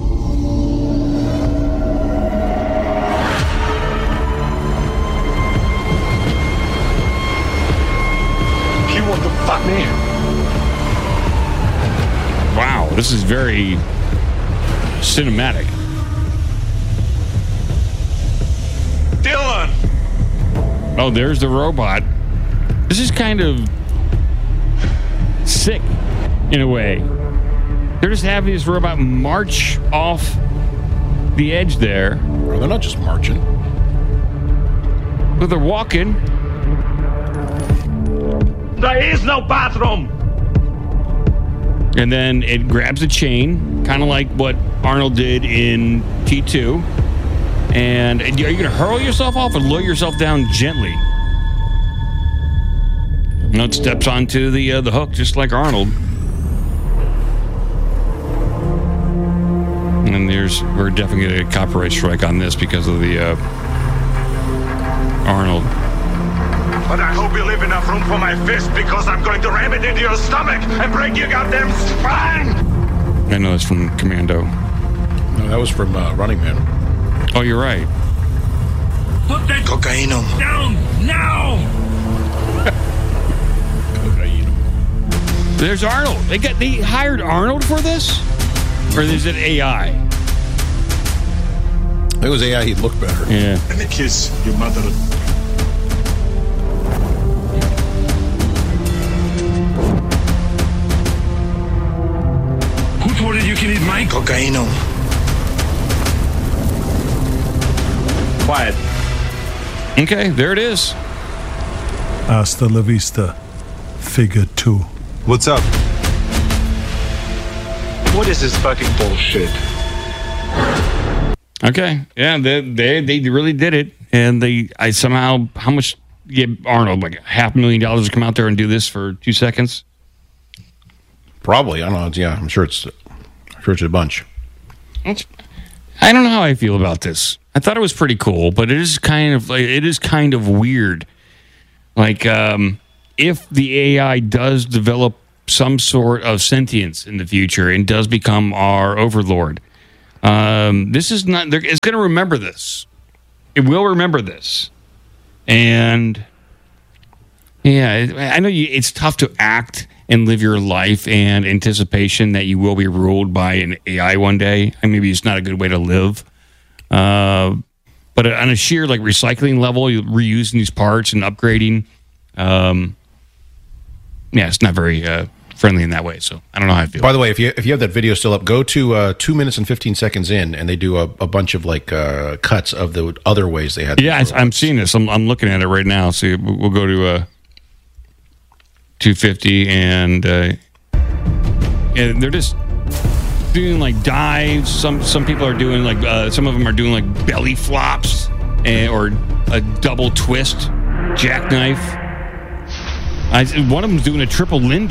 G: He wanted to fuck me.
A: Wow, this is very cinematic.
G: Dylan!
A: Oh, there's the robot. This is kind of sick in a way. They're just having this robot march off the edge there.
B: Well, they're not just marching.
A: But they're walking.
G: There is no bathroom!
A: And then it grabs a chain, kind of like what Arnold did in T2. And are you going to hurl yourself off or lower yourself down gently? No, it steps onto the hook just like Arnold. And we're definitely going to get a copyright strike on this because of the Arnold.
G: But I hope you leave enough room for my fist, because I'm going to ram it into your stomach and break your goddamn spine!
A: I know that's from Commando.
B: No, that was from Running Man.
A: Oh, you're right.
G: Put that cocaine down now!
A: There's Arnold. They hired Arnold for this? Or is it AI?
B: If it was AI, he'd look better.
A: Yeah.
K: Let me kiss your mother.
G: Who told you can eat my cocaine? Quiet.
A: Okay, there it is.
N: Hasta la vista, Figure 2.
K: What's up?
G: What is this fucking bullshit?
A: Okay, yeah, they really did it, and I somehow, how much give Arnold, like $500,000 to come out there and do this for 2 seconds?
B: Probably, I don't know. Yeah, I'm sure it's a bunch.
A: I don't know how I feel about this. I thought it was pretty cool, but it is kind of weird Like, if the AI does develop some sort of sentience in the future and does become our overlord, this is not. It's going to remember this. It will remember this, and yeah, I know it's tough to act and live your life and anticipation that you will be ruled by an AI one day. And maybe it's not a good way to live. But on a sheer like recycling level, you're reusing these parts and upgrading. It's not very friendly in that way. So I don't know how I feel.
B: By the way, if you have that video still up, go to 2 minutes and 15 seconds in, and they do a bunch of like cuts of the other ways they had.
A: Yeah, I'm seeing this. I'm looking at it right now. So we'll go to 250, and they're just doing like dives. Some people are doing like some of them are doing like belly flops or a double twist jackknife. One of them's doing a triple Lindy.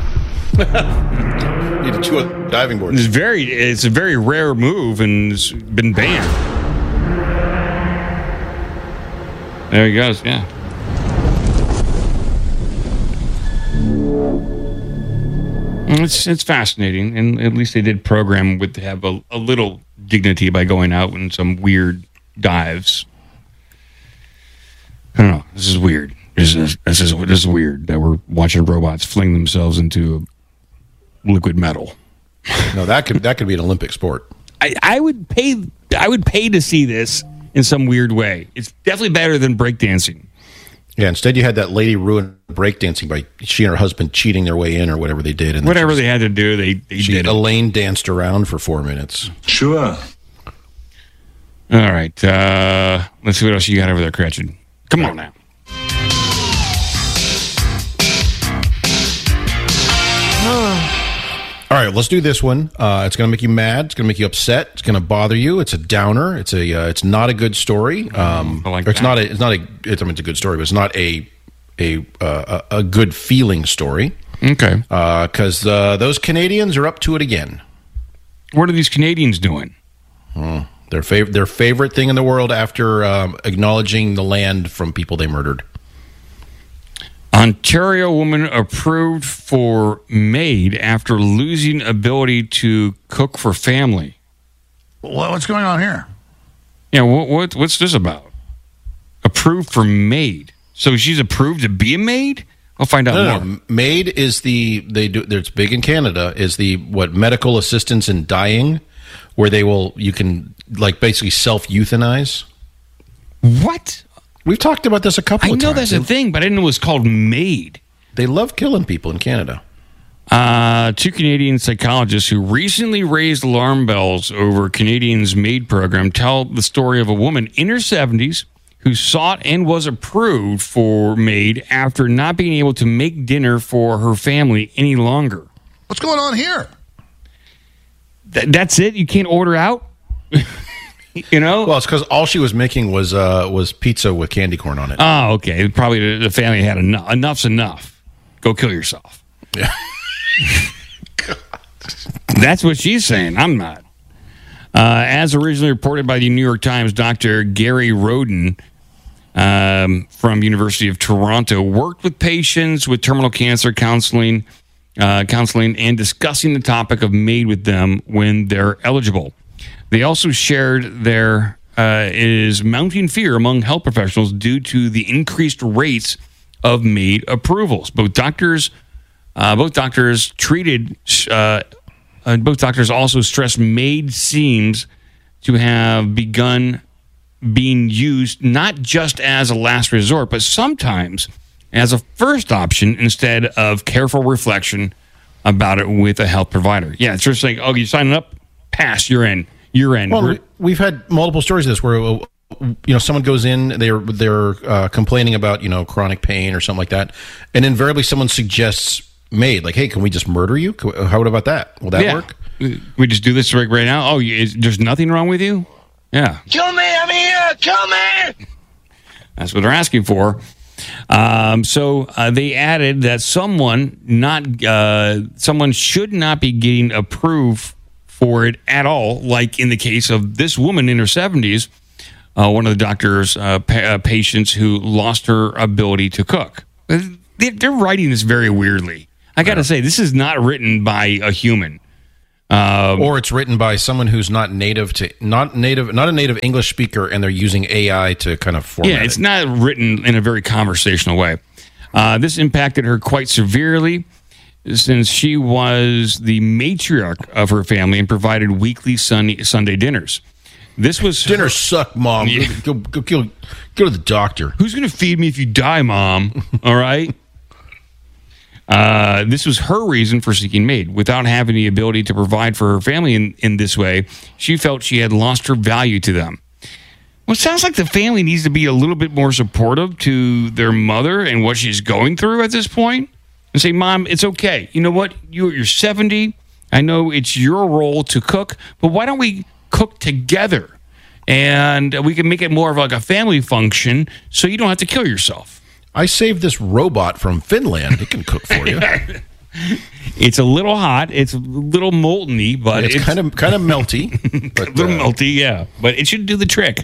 B: Need a 2 diving board.
A: It's a very rare move, and it's been banned. There he goes. Yeah. It's fascinating, and at least they did program with to have a little dignity by going out in some weird dives. I don't know. This is weird. This is weird that we're watching robots fling themselves into liquid metal.
B: No, that could be an Olympic sport.
A: I would pay to see this in some weird way. It's definitely better than breakdancing.
B: Yeah, instead you had that lady ruin breakdancing by she and her husband cheating their way in or whatever they did. And
A: whatever they had to do, they did.
B: Elaine danced around for 4 minutes.
K: Sure.
A: All right. Let's see what else you got over there, Cratchit. Come on now.
B: All right, let's do this one. It's going to make you mad. It's going to make you upset. It's going to bother you. It's a downer. It's not a good story. It's a good story, but it's not a good feeling story.
A: Okay.
B: Because those Canadians are up to it again.
A: What are these Canadians doing?
B: Their favorite thing in the world after acknowledging the land from people they murdered.
A: Ontario woman approved for maid after losing ability to cook for family.
F: What's going on here?
A: Yeah, what's this about? Approved for maid. So she's approved to be a maid? I'll find out more.
B: No. Maid is it's big in Canada, is medical assistance in dying, where you can like basically self-euthanize.
A: What?
B: We've talked about this a couple of times.
A: I know that's a thing, but I didn't know it was called maid.
B: They love killing people in Canada.
A: 2 Canadian psychologists who recently raised alarm bells over Canadians' maid program tell the story of a woman in her 70s who sought and was approved for maid after not being able to make dinner for her family any longer.
F: What's going on here?
A: That's it? You can't order out? You know?
B: Well, it's because all she was making was pizza with candy corn on it.
A: Oh, okay. Probably the family had enough. Enough's enough. Go kill yourself.
B: Yeah.
A: That's what she's saying. I'm not. As originally reported by the New York Times, Dr. Gary Roden from University of Toronto worked with patients with terminal cancer counseling and discussing the topic of maid with them when they're eligible. They also shared there is mounting fear among health professionals due to the increased rates of maid approvals. Both doctors also stressed maid seems to have begun being used not just as a last resort, but sometimes as a first option instead of careful reflection about it with a health provider. Yeah, it's just like, oh, you signing up? Pass, you're in. You're in.
B: Well, we've had multiple stories of this where someone goes in, they're complaining about chronic pain or something like that, and invariably someone suggests maid, like, hey, can we just murder you? How about that? Will that work?
A: We just do this right now. Oh, there's nothing wrong with you? Yeah.
G: Kill me! I'm here! Kill me!
A: That's what they're asking for. So they added that someone should not be getting approved for it at all, like in the case of this woman in her 70s one of the doctor's patients who lost her ability to cook. They're writing this very weirdly. I got to say, this is not written by a human.
B: Or it's written by someone who's not a native English speaker, and they're using AI to kind of format it.
A: Yeah, it's not written in a very conversational way. This impacted her quite severely, since she was the matriarch of her family and provided weekly Sunday dinners.
B: Dinners suck, Mom.
A: Yeah.
B: Go to the doctor.
A: Who's going to feed me if you die, Mom? All right. This was her reason for seeking maid. Without having the ability to provide for her family in this way, she felt she had lost her value to them. Well, it sounds like the family needs to be a little bit more supportive to their mother and what she's going through at this point. And say, Mom, it's okay. You know what? You're 70. I know it's your role to cook, but why don't we cook together? And we can make it more of like a family function so you don't have to kill yourself.
B: I saved this robot from Finland. It can cook for you.
A: It's a little hot. It's a little molten-y, but
B: it's kind of melty. But,
A: a little melty, yeah. But it should do the trick.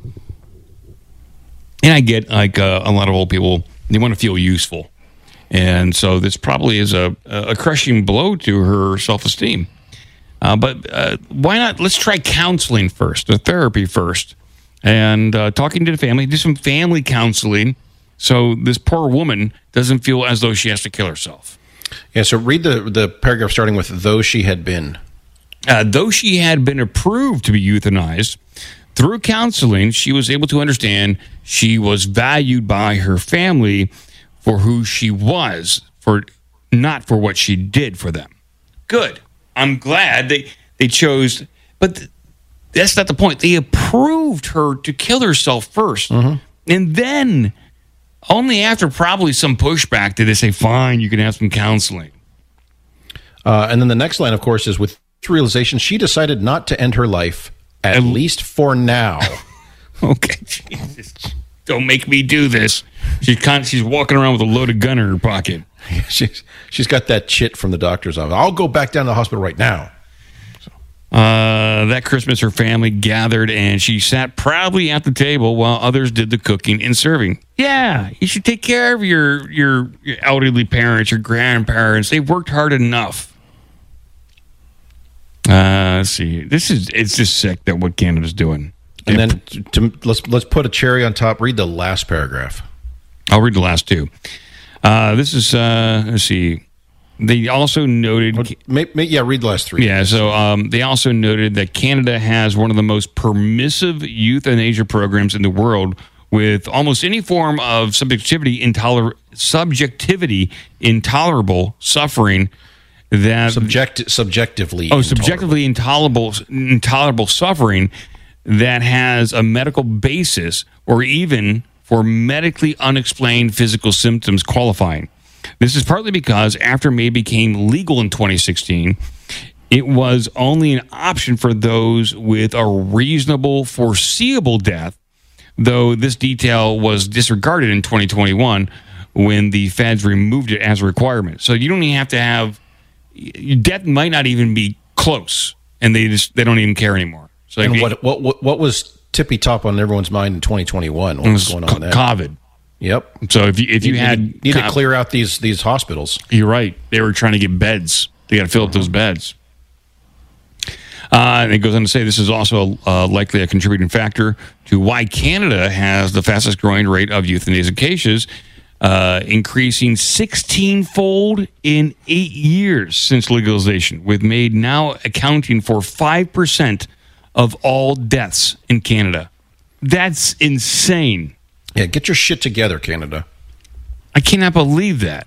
A: And I get, like, a lot of old people, they want to feel useful. And so this probably is a crushing blow to her self-esteem. But why not? Let's try counseling first, the therapy first, and talking to the family, do some family counseling so this poor woman doesn't feel as though she has to kill herself.
B: Yeah, so read the paragraph starting with, though she had been.
A: Though she had been approved to be euthanized, through counseling, she was able to understand she was valued by her family for who she was, not for what she did for them. Good. I'm glad they chose, but that's not the point. They approved her to kill herself first. Mm-hmm. And then, only after probably some pushback, did they say, fine, you can have some counseling.
B: And then the next line, of course, is with realization, she decided not to end her life, at least for now.
A: Okay, Jesus. Don't make me do this. She's walking around with a loaded gun in her pocket.
B: She's got that chit from the doctor's office. I'll go back down to the hospital right now.
A: That Christmas, her family gathered, and she sat proudly at the table while others did the cooking and serving. Yeah, you should take care of your elderly parents, your grandparents. They've worked hard enough. Let's see. It's just sick that what Canada's doing.
B: And then let's put a cherry on top. Read the last paragraph.
A: I'll read the last two. This is let's see. They also noted...
B: read the last three.
A: Yeah, so they also noted that Canada has one of the most permissive euthanasia programs in the world, with almost any form of subjectively intolerable suffering that...
B: subjectively
A: intolerable suffering that has a medical basis, or even for medically unexplained physical symptoms qualifying. This is partly because after MAID became legal in 2016, it was only an option for those with a reasonable, foreseeable death, though this detail was disregarded in 2021 when the feds removed it as a requirement. So you don't even have to have... Death might not even be close, and they don't even care anymore. So
B: and what was tippy top on everyone's mind in 2021? What was going on there?
A: COVID.
B: Yep.
A: So if you
B: need to clear out these hospitals.
A: You're right. They were trying to get beds. They got to fill up those beds. And it goes on to say this is also likely a contributing factor to why Canada has the fastest growing rate of euthanasia cases, increasing 16-fold in 8 years since legalization, with MAID now accounting for 5% of all deaths in Canada. That's insane.
B: Yeah, get your shit together, Canada.
A: I cannot believe that.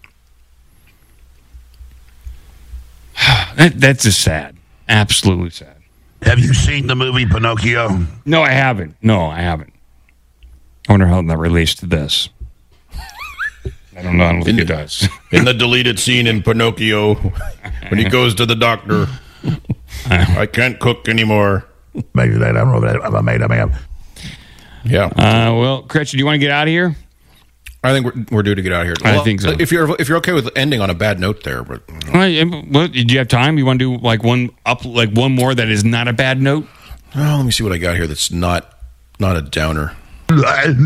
A: That's just sad. Absolutely sad.
F: Have you seen the movie Pinocchio?
A: No, I haven't. I wonder how that relates to this. I don't know. I don't think it does.
B: In the deleted scene in Pinocchio, when he goes to the doctor, I can't cook anymore.
F: Maybe that. I don't know if I made up.
B: Yeah.
A: Well, Gretchen, do you want to get out of here?
B: I think we're due to get out of here.
A: I think so.
B: If you're okay with ending on a bad note there, but
A: well, do you have time? You want to do one more that is not a bad note?
B: Oh, let me see what I got here that's not Not a downer. All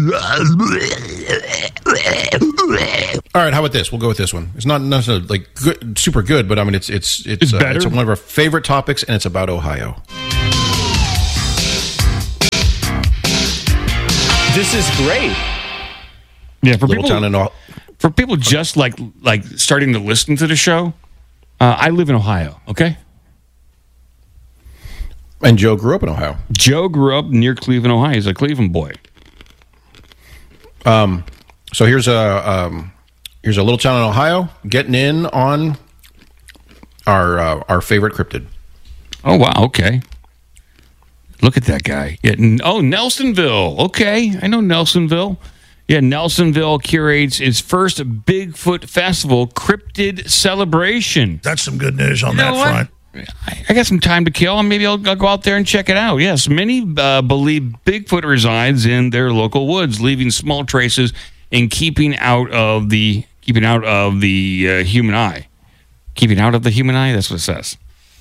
B: right, how about this? We'll go with this one. It's not necessarily like good, super good, but I mean, it's
A: better.
B: It's one of our favorite topics, and it's about Ohio.
O: This is great.
A: Yeah, for
B: Little
A: people,
B: town in
A: for people just like starting to listen to the show, I live in Ohio. Okay.
B: And Joe grew up in Ohio.
A: Joe grew up near Cleveland, Ohio. He's a Cleveland boy.
B: So here's a little town in Ohio getting in on our favorite cryptid.
A: Oh wow! Okay, look at that guy. Yeah, Nelsonville. Okay, I know Nelsonville. Yeah, Nelsonville curates its first Bigfoot Festival Cryptid Celebration.
F: That's some good news on that front.
A: I got some time to kill, and maybe I'll go out there and check it out. Yes, many believe Bigfoot resides in their local woods, leaving small traces and keeping out of the human eye. Keeping out of the human eye. That's what it says.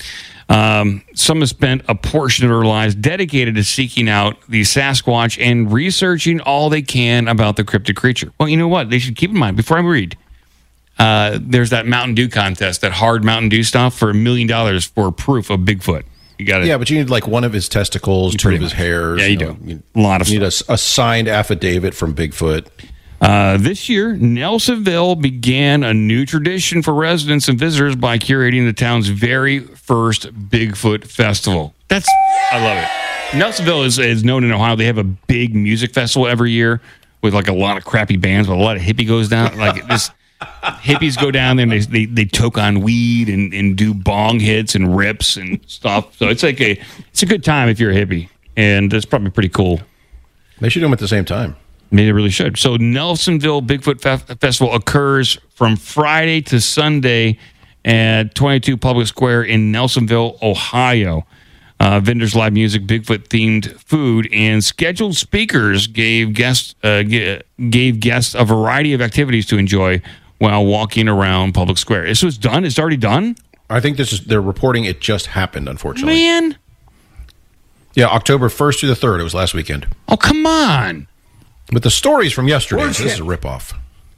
A: Some have spent a portion of their lives dedicated to seeking out the Sasquatch and researching all they can about the cryptid creature. Well, you know what? They should keep in mind before I read. There's that Mountain Dew contest, that hard Mountain Dew stuff for $1 million for proof of Bigfoot. You got it.
B: Yeah, but you need like one of his testicles, two of his hairs.
A: Yeah, you do. A lot of stuff.
B: You need a signed affidavit from Bigfoot.
A: This year, Nelsonville began a new tradition for residents and visitors by curating the town's very first Bigfoot festival. I love it. Nelsonville is known in Ohio. They have a big music festival every year with like a lot of crappy bands, but a lot of hippie goes down. Like this. Hippies go down there and they toke on weed and do bong hits and rips and stuff. So it's like it's a good time if you're a hippie, and it's probably pretty cool.
B: They should do them at the same time.
A: Maybe they really should. So Nelsonville Bigfoot Festival occurs from Friday to Sunday at 22 Public Square in Nelsonville, Ohio. Vendors, live music, Bigfoot-themed food, and scheduled speakers gave guests a variety of activities to enjoy while walking around Public Square. This was done? It's already done?
B: I think they're reporting it just happened, unfortunately.
A: Man.
B: Yeah, October 1st through the 3rd. It was last weekend.
A: Oh, come on.
B: But the stories from yesterday, this is a ripoff.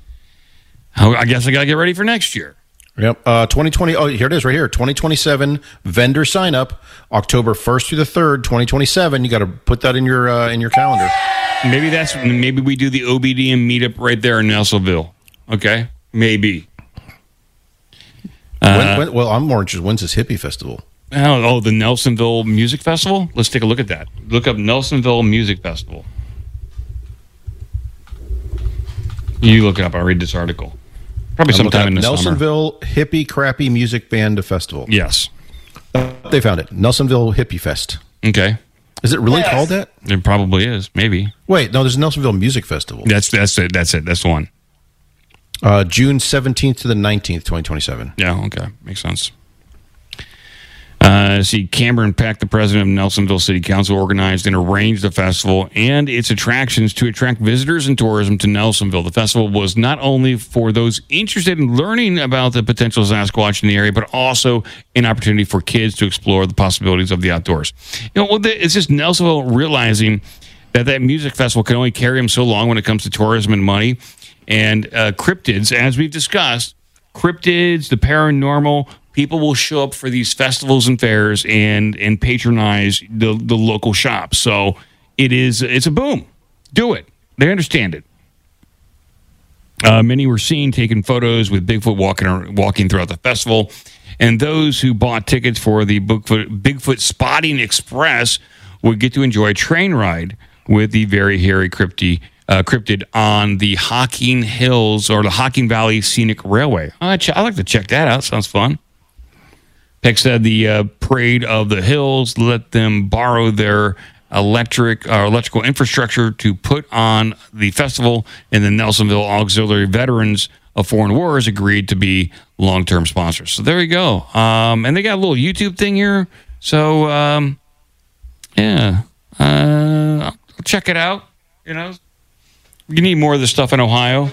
A: Oh, I guess I got to get ready for next year.
B: Yep. 2020. Oh, here it is right here. 2027 vendor sign up, October 1st through the 3rd, 2027. You got to put that in your calendar.
A: Maybe we do the OBDM meetup right there in Nelsonville. Okay. Maybe.
B: Well, I'm more interested. When's this hippie festival?
A: Oh, the Nelsonville Music Festival? Let's take a look at that. Look up Nelsonville Music Festival. You look it up. I'll read this article. Probably sometime in the summer.
B: Nelsonville Hippie Crappy Music Band Festival.
A: Yes.
B: They found it. Nelsonville Hippie Fest.
A: Okay.
B: Is it really called that?
A: It probably is. Maybe.
B: Wait, no, there's a Nelsonville Music Festival.
A: That's it. That's the one.
B: June 17th to the 19th, 2027.
A: Yeah, okay. Makes sense. See, Cameron Peck, the president of Nelsonville City Council, organized and arranged the festival and its attractions to attract visitors and tourism to Nelsonville. The festival was not only for those interested in learning about the potential Sasquatch in the area, but also an opportunity for kids to explore the possibilities of the outdoors. It's just Nelsonville realizing that music festival can only carry them so long when it comes to tourism and money. And cryptids, as we've discussed, cryptids, the paranormal, people will show up for these festivals and fairs and patronize the local shops. So it's a boom. Do it. They understand it. Many were seen taking photos with Bigfoot walking throughout the festival. And those who bought tickets for the Bigfoot Spotting Express would get to enjoy a train ride with the very hairy cryptid on the Hocking Hills or the Hocking Valley Scenic Railway. I'd like to check that out. Sounds fun. Peck said the Parade of the Hills let them borrow their electrical infrastructure to put on the festival, and the Nelsonville Auxiliary Veterans of Foreign Wars agreed to be long-term sponsors. So there you go. And they got a little YouTube thing here. So, I'll check it out. You need more of this stuff in Ohio.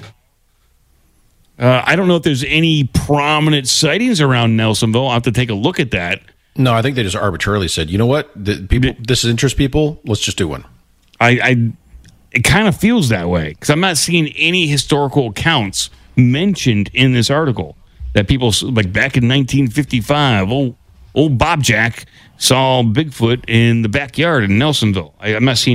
A: I don't know if there's any prominent sightings around Nelsonville. I'll have to take a look at that.
B: No, I think they just arbitrarily said, you know what? This interests people. Let's just do one.
A: it kind of feels that way because I'm not seeing any historical accounts mentioned in this article that people like back in 1955. Old Bob Jack saw Bigfoot in the backyard in Nelsonville. I'm not seeing